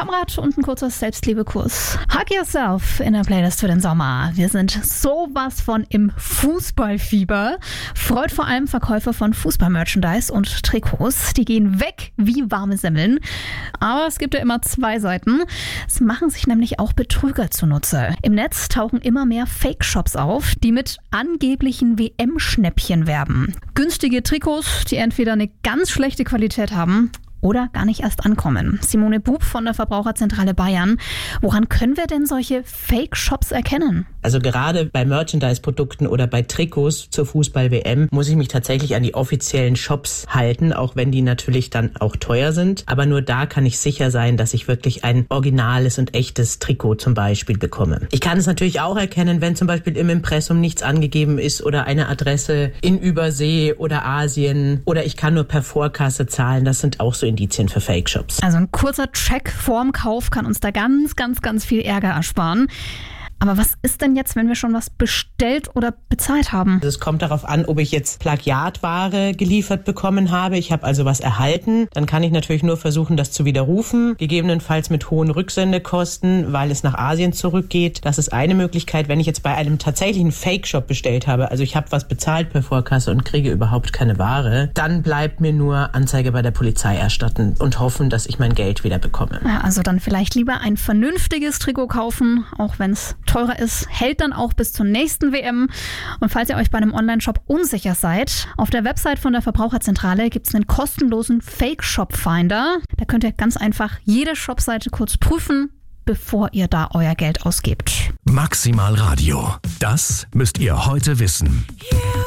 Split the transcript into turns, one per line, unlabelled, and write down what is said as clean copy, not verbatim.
Rad und ein kurzer Selbstliebekurs. Hug Yourself in der Playlist für den Sommer. Wir sind sowas von im Fußballfieber. Freut vor allem Verkäufer von Fußballmerchandise und Trikots. Die gehen weg wie warme Semmeln. Aber es gibt ja immer zwei Seiten. Es machen sich nämlich auch Betrüger zunutze. Im Netz tauchen immer mehr Fake-Shops auf, die mit angeblichen WM-Schnäppchen werben. Günstige Trikots, die entweder eine ganz schlechte Qualität haben oder gar nicht erst ankommen. Simone Bub von der Verbraucherzentrale Bayern. Woran können wir denn solche Fake-Shops erkennen?
Also gerade bei Merchandise-Produkten oder bei Trikots zur Fußball-WM muss ich mich tatsächlich an die offiziellen Shops halten, auch wenn die natürlich dann auch teuer sind. Aber nur da kann ich sicher sein, dass ich wirklich ein originales und echtes Trikot zum Beispiel bekomme. Ich kann es natürlich auch erkennen, wenn zum Beispiel im Impressum nichts angegeben ist oder eine Adresse in Übersee oder Asien oder ich kann nur per Vorkasse zahlen. Das sind auch so Indizien für Fake-Shops.
Also ein kurzer Check vorm Kauf kann uns da ganz viel Ärger ersparen. Aber was ist denn jetzt, wenn wir schon was bestellt oder bezahlt haben?
Es kommt darauf an, ob ich jetzt Plagiatware geliefert bekommen habe. Ich habe also was erhalten. Dann kann ich natürlich nur versuchen, das zu widerrufen. Gegebenenfalls mit hohen Rücksendekosten, weil es nach Asien zurückgeht. Das ist eine Möglichkeit. Wenn ich jetzt bei einem tatsächlichen Fake-Shop bestellt habe, also ich habe was bezahlt per Vorkasse und kriege überhaupt keine Ware, dann bleibt mir nur Anzeige bei der Polizei erstatten und hoffen, dass ich mein Geld wieder bekomme.
Ja, also dann vielleicht lieber ein vernünftiges Trikot kaufen, auch wenn es teurer ist, hält dann auch bis zur nächsten WM. Und falls ihr euch bei einem Online-Shop unsicher seid, auf der Website von der Verbraucherzentrale gibt es einen kostenlosen Fake-Shop-Finder. Da könnt ihr ganz einfach jede Shopseite kurz prüfen, bevor ihr da euer Geld ausgebt.
Maximal Radio. Das müsst ihr heute wissen.